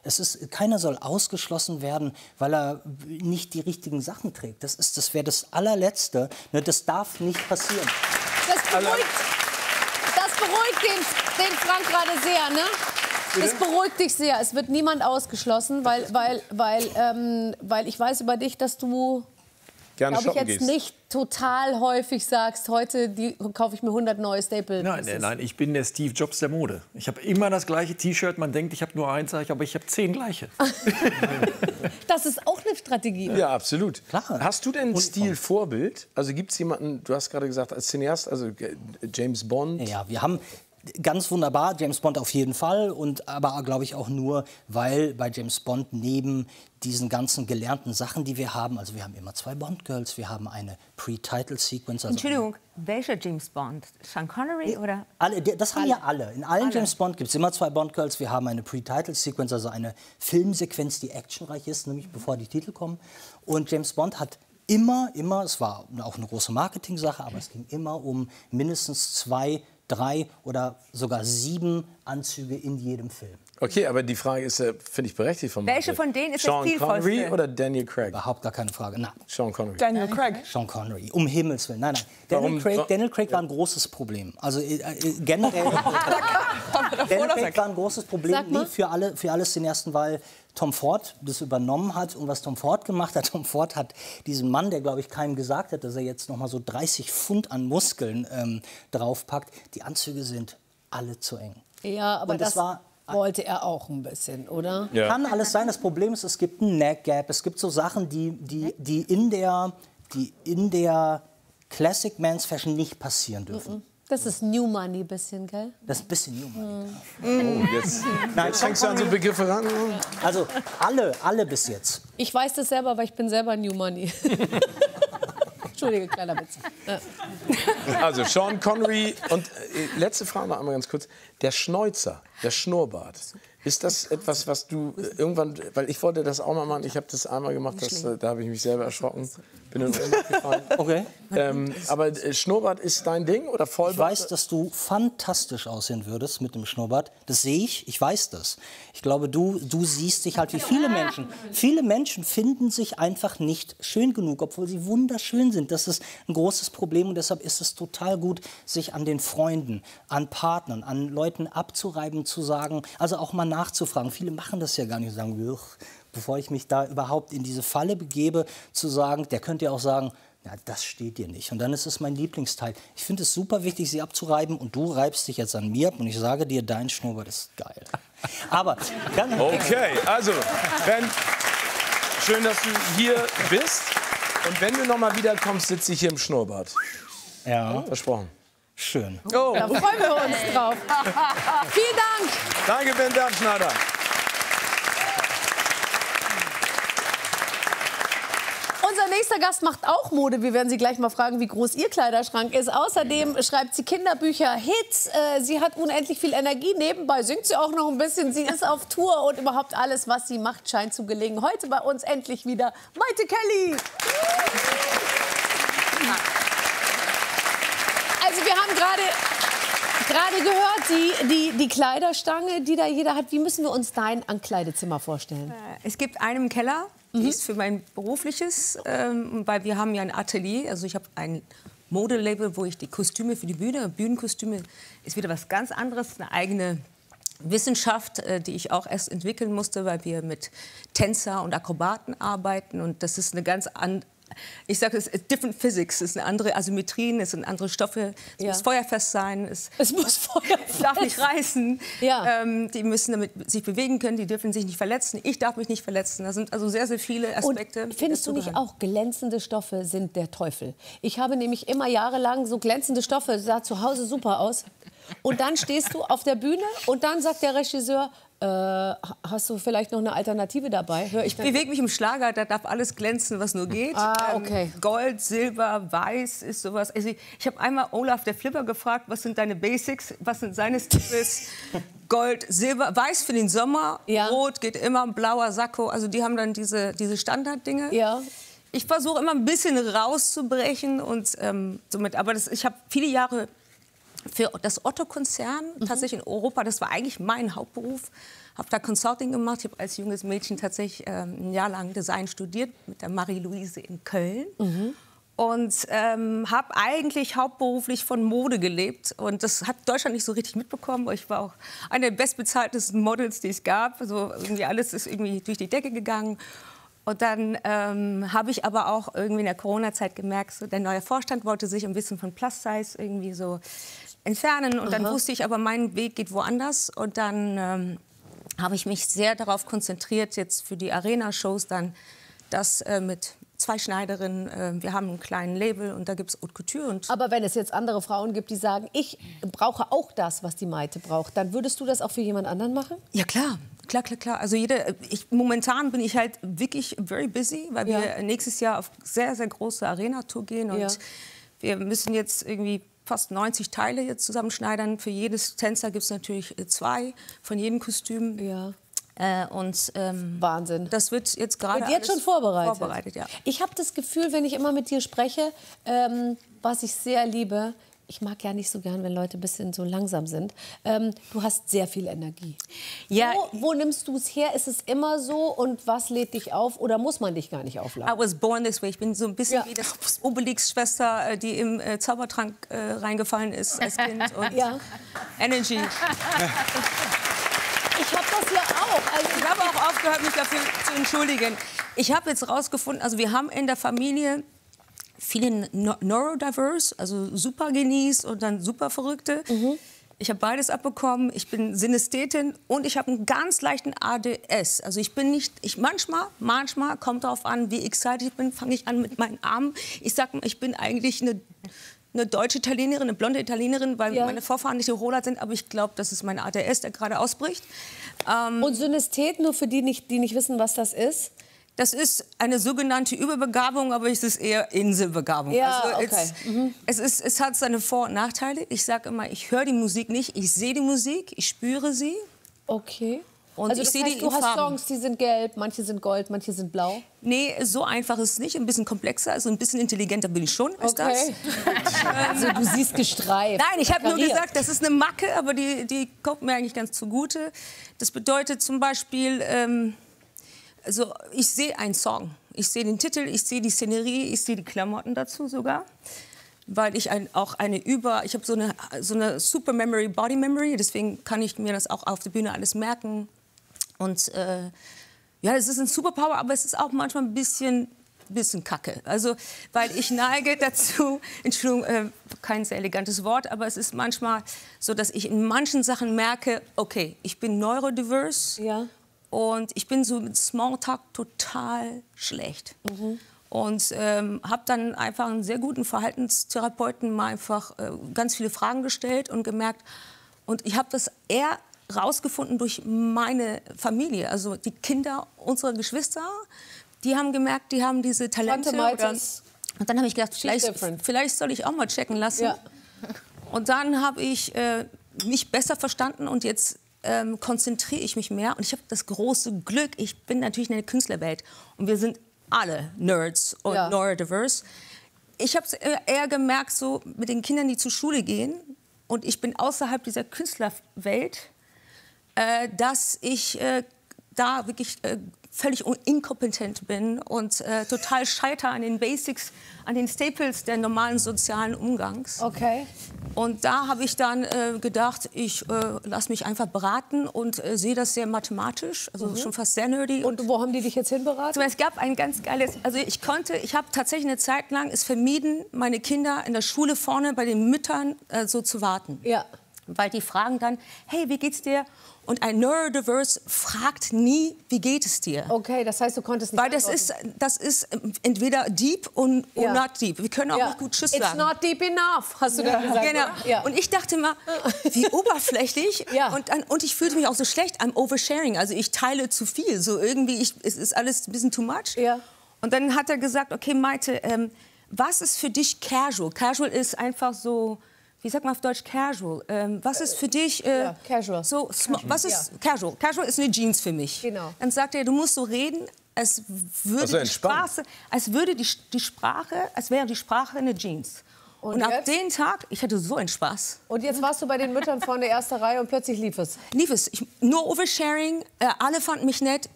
Keiner soll ausgeschlossen werden, weil er nicht die richtigen Sachen trägt. Das wäre das allerletzte. Ne, das darf nicht passieren. Das beruhigt den Frank gerade sehr, ne? Das beruhigt dich sehr. Es wird niemand ausgeschlossen, weil ich weiß über dich, dass du, glaube ich, jetzt nicht total häufig sagst, heute kaufe ich mir 100 neue Staple. Nein, ich bin der Steve Jobs der Mode. Ich habe immer das gleiche T-Shirt. Man denkt, ich habe nur eins, aber ich habe 10 gleiche. Das ist auch eine Strategie. Ja, absolut. Klar. Hast du denn ein Stilvorbild? Also gibt es jemanden, du hast gerade gesagt, als Cineast, also James Bond? Ja, wir haben ganz wunderbar James Bond auf jeden Fall, aber glaube ich auch nur, weil bei James Bond neben diesen ganzen gelernten Sachen, die wir haben, also wir haben immer 2 Bond-Girls, wir haben eine Pre-Title-Sequence. Also Entschuldigung, welcher James Bond? Sean Connery oder? Das haben ja alle. In allen James Bond gibt es immer 2 Bond-Girls. Wir haben eine Pre-Title-Sequence, also eine Filmsequenz, die actionreich ist, nämlich bevor die Titel kommen. Und James Bond hat immer, es war auch eine große Marketing-Sache, aber es ging immer um mindestens 2, 3 oder sogar 7 Anzüge in jedem Film. Okay, aber die Frage ist, finde ich berechtigt von mir. Welche von denen ist Sean das Stilvollste? Connery oder Daniel Craig? Überhaupt gar keine Frage. Nein. Sean Connery. Daniel Craig. Sean Connery, um Himmels Willen. Nein. Daniel Craig war ein großes Problem. Also generell. Daniel Craig war ein großes Problem, für alle Cineasten, weil Tom Ford das übernommen hat. Und was Tom Ford gemacht hat, Tom Ford hat diesen Mann, der, glaube ich, keinem gesagt hat, dass er jetzt noch mal so 30 Pfund an Muskeln draufpackt. Die Anzüge sind alle zu eng. Ja, aber das wollte er auch ein bisschen, oder? Ja. Kann alles sein. Das Problem ist, es gibt ein Neck Gap. Es gibt so Sachen, die in der Classic Men's Fashion nicht passieren dürfen. Das ist New Money ein bisschen, gell? Das ist ein bisschen New Money. Oh, jetzt fängst du an so Begriffe ran. Also alle bis jetzt. Ich weiß das selber, weil ich bin selber New Money. Entschuldige, kleiner Witz. Ja. Also Sean Connery und letzte Frage noch einmal ganz kurz. Der Schnäuzer, der Schnurrbart. Ist das etwas, was du irgendwann, weil ich wollte das auch mal machen, ich habe das einmal gemacht, da habe ich mich selber erschrocken, bin in den Ohnmacht gefallen. Okay. Aber Schnurrbart ist dein Ding oder Vollbart? Ich weiß, dass du fantastisch aussehen würdest mit dem Schnurrbart. Das sehe ich weiß das. Ich glaube, du siehst dich halt wie viele Menschen. Viele Menschen finden sich einfach nicht schön genug, obwohl sie wunderschön sind. Das ist ein großes Problem und deshalb ist es total gut, sich an den Freunden, an Partnern, an Leuten abzureiben, zu sagen, also auch mal nachzufragen. Viele machen das ja gar nicht, sagen, bevor ich mich da überhaupt in diese Falle begebe, zu sagen, der könnte ja auch sagen, ja, das steht dir nicht. Und dann ist es mein Lieblingsteil. Ich finde es super wichtig, sie abzureiben und du reibst dich jetzt an mir ab und ich sage dir, dein Schnurrbart ist geil. Aber okay, also, schön, dass du hier bist. Und wenn du noch mal wiederkommst, sitze ich hier im Schnurrbart. Ja. Versprochen. Schön. Oh. Da freuen wir uns drauf. Vielen Dank. Danke, Ben Darmschneider. Unser nächster Gast macht auch Mode. Wir werden Sie gleich mal fragen, wie groß Ihr Kleiderschrank ist. Außerdem schreibt sie Kinderbücher, Hits. Sie hat unendlich viel Energie. Nebenbei singt sie auch noch ein bisschen. Sie ist auf Tour und überhaupt alles, was sie macht, scheint zu gelingen. Heute bei uns endlich wieder Mayte Kelly. Also wir haben gerade gehört, die Kleiderstange, die da jeder hat. Wie müssen wir uns dein Ankleidezimmer vorstellen? Es gibt einen im Keller, die ist für mein berufliches, weil wir haben ja ein Atelier. Also ich habe ein Modelabel, wo ich die Kostüme für die Bühne, Bühnenkostüme, ist wieder was ganz anderes, eine eigene Wissenschaft, die ich auch erst entwickeln musste, weil wir mit Tänzer und Akrobaten arbeiten und das ist eine ganz andere. Ich sage, es ist different physics, es sind andere Asymmetrien, es sind andere Stoffe, es muss feuerfest sein, es muss feuerfest. Darf nicht reißen, ja. Die müssen damit sich bewegen können, die dürfen sich nicht verletzen, ich darf mich nicht verletzen, das sind also sehr, sehr viele Aspekte. Und findest du nicht auch, glänzende Stoffe sind der Teufel? Ich habe nämlich immer jahrelang so glänzende Stoffe, sah zu Hause super aus. Und dann stehst du auf der Bühne und dann sagt der Regisseur, hast du vielleicht noch eine Alternative dabei? Ich bewege mich im Schlager, da darf alles glänzen, was nur geht. Okay. Gold, Silber, Weiß ist sowas. Also ich habe einmal Olaf, der Flipper, gefragt, was sind deine Basics, was sind seine Staples? Gold, Silber, Weiß für den Sommer, Rot geht immer, blauer Sakko. Also die haben dann diese Standarddinge. Ja. Ich versuche immer ein bisschen rauszubrechen und somit. Aber ich habe viele Jahre für das Otto-Konzern, tatsächlich in Europa. Das war eigentlich mein Hauptberuf. Habe da Consulting gemacht. Ich habe als junges Mädchen tatsächlich ein Jahr lang Design studiert mit der Marie-Louise in Köln. Und habe eigentlich hauptberuflich von Mode gelebt. Und das hat Deutschland nicht so richtig mitbekommen. Ich war auch eine der bestbezahltesten Models, die es gab. Also irgendwie alles ist irgendwie durch die Decke gegangen. Und dann habe ich aber auch irgendwie in der Corona-Zeit gemerkt, so, der neue Vorstand wollte sich ein bisschen von Plus-Size irgendwie so entfernen. Und dann wusste ich aber, mein Weg geht woanders. Und dann habe ich mich sehr darauf konzentriert, jetzt für die Arena-Shows dann das mit 2 Schneiderinnen. Wir haben einen kleinen Label und da gibt es Haute Couture. Und Aber wenn es jetzt andere Frauen gibt, die sagen, ich brauche auch das, was die Maite braucht, dann würdest du das auch für jemand anderen machen? ja, klar. Klar, klar, klar. Also momentan bin ich halt wirklich very busy, weil wir nächstes Jahr auf sehr, sehr große Arena-Tour gehen. Und wir müssen jetzt irgendwie fast 90 Teile jetzt zusammenschneidern. Für jedes Tänzer gibt es natürlich 2 von jedem Kostüm. Ja. Wahnsinn. Das wird jetzt gerade Wird jetzt schon vorbereitet? Ja. Ich habe das Gefühl, wenn ich immer mit dir spreche, was ich sehr liebe, ich mag ja nicht so gern, wenn Leute ein bisschen so langsam sind. Du hast sehr viel Energie. Ja. Wo nimmst du es her? Ist es immer so? Und was lädt dich auf? Oder muss man dich gar nicht aufladen? I was born this way. Ich bin so ein bisschen wie das Obelix-Schwester, die im Zaubertrank reingefallen ist als Kind. Und Energy. Ich habe das ja auch. Also ich habe auch aufgehört, mich dafür zu entschuldigen. Ich habe jetzt rausgefunden, also wir haben in der Familie viele Neurodiverse, also super Genies und dann super Verrückte. Ich habe beides abbekommen. Ich bin Synästhetin und ich habe einen ganz leichten ADS. Also ich bin nicht, manchmal kommt darauf an, wie excited ich bin, fange ich an mit meinen Armen. Ich sag mal, ich bin eigentlich eine deutsche Italienerin, eine blonde Italienerin, weil meine Vorfahren nicht Tiroler sind, aber ich glaube, das ist mein ADS, der gerade ausbricht. Und Synästhet, nur für die nicht wissen, was das ist? Das ist eine sogenannte Überbegabung, aber es ist eher Inselbegabung. Ja, also okay. Es hat seine Vor- und Nachteile. Ich sage immer, ich höre die Musik nicht, ich sehe die Musik, ich spüre sie. Okay. Und Also ich das sehe heißt, die du in hast Farben. Songs, die sind gelb, manche sind gold, manche sind blau. Nee, so einfach ist es nicht. Ein bisschen komplexer, also ein bisschen intelligenter bin ich schon als das. Also du siehst gestreift. Nein, ich habe nur kariert. gesagt, das ist eine Macke, aber die kommt mir eigentlich ganz zugute. Das bedeutet zum Beispiel, also ich sehe einen Song. Ich sehe den Titel, ich sehe die Szenerie, ich sehe die Klamotten dazu sogar. Weil ich ich habe so eine Super Memory, Body Memory, deswegen kann ich mir das auch auf der Bühne alles merken. Und ja, es ist ein Superpower, aber es ist auch manchmal ein bisschen Kacke. Also, weil ich neige dazu, Entschuldigung, kein sehr elegantes Wort, aber es ist manchmal so, dass ich in manchen Sachen merke, okay, ich bin neurodiverse. Ja. Und ich bin so mit Smalltalk total schlecht. Und habe dann einfach einen sehr guten Verhaltenstherapeuten mal einfach ganz viele Fragen gestellt und gemerkt, und ich habe das eher rausgefunden durch meine Familie, also die Kinder unserer Geschwister, die haben gemerkt, die haben diese Talente. Und dann habe ich gedacht, vielleicht soll ich auch mal checken lassen. Ja. Und dann habe ich mich besser verstanden und jetzt konzentriere ich mich mehr. Und ich habe das große Glück, ich bin natürlich in der Künstlerwelt und wir sind alle Nerds und neurodiverse. Ich habe es eher gemerkt, so mit den Kindern, die zur Schule gehen, und ich bin außerhalb dieser Künstlerwelt, dass ich da wirklich völlig inkompetent bin und total scheitere an den Basics, an den Staples der normalen sozialen Umgangs. Okay. Und da habe ich dann gedacht, ich lasse mich einfach beraten und sehe das sehr mathematisch, also schon fast sehr nerdy. Und wo haben die dich jetzt hinberaten? Es gab ein ganz geiles, also ich habe tatsächlich eine Zeit lang es vermieden, meine Kinder in der Schule vorne bei den Müttern so zu warten. Ja. Weil die fragen dann, hey, wie geht's dir? Und ein Neurodiverse fragt nie, wie geht es dir? Okay, das heißt, du konntest nicht Weil das ist entweder deep und not deep. Wir können auch nicht gut Tschüss sagen. It's not deep enough, hast du dann gesagt. Genau. Ja. Und ich dachte immer, wie oberflächlich. Ja. Und ich fühlte mich auch so schlecht. I'm oversharing. Also ich teile zu viel. So irgendwie, es ist alles ein bisschen too much. Ja. Und dann hat er gesagt, okay, Maite, was ist für dich casual? Casual ist einfach so, wie sagt man auf Deutsch casual? Was ist für dich casual. So, was ist casual? Casual ist eine Jeans für mich. Genau. Dann sagt er, du musst so reden, als würde die Sprache, als wäre die Sprache eine Jeans. Und ab dem Tag, ich hatte so einen Spaß. Und jetzt warst du bei den Müttern vorne der ersten Reihe und plötzlich lief es. Nur Oversharing, alle fanden mich nett.